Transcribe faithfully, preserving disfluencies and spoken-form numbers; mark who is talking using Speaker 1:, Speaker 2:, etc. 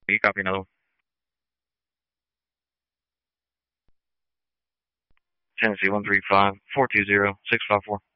Speaker 1: You copy another one. Tennessee one three five four two zero six five four.